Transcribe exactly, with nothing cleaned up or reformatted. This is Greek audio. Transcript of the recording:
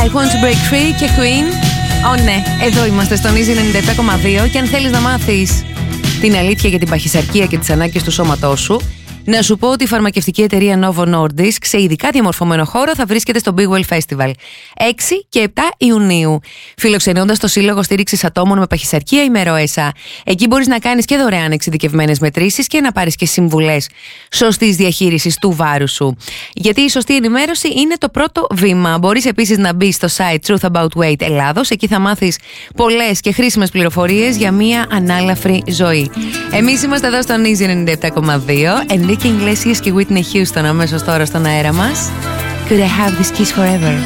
I Want to Break Free και Queen. Ω oh, ναι, εδώ είμαστε στον Easy ενενήντα επτά κόμμα δύο και αν θέλεις να μάθεις την αλήθεια για την παχυσαρκία και τις ανάγκες του σώματός σου, να σου πω ότι η φαρμακευτική εταιρεία Novo Nordisk σε ειδικά διαμορφωμένο χώρο θα βρίσκεται στο Big Well Festival έξι και επτά Ιουνίου, φιλοξενώντας το Σύλλογο Στήριξης Ατόμων με Παχυσαρκία ημερόεσα. Εκεί μπορείς να κάνεις και δωρεάν εξειδικευμένες μετρήσεις και να πάρεις και συμβουλές σωστής διαχείρισης του βάρους σου. Γιατί η σωστή ενημέρωση είναι το πρώτο βήμα. Μπορείς επίσης να μπεις στο site Truth About Weight Ελλάδος. Εκεί θα μάθεις πολλές και χρήσιμες πληροφορίες για μια ανάλαφρη ζωή. Εμείς είμαστε εδώ στον Easy ενενήντα επτά κόμμα δύο. Enrique Iglesias και Whitney Houston αμέσως τώρα στον αέρα μας. Could I have this kiss forever?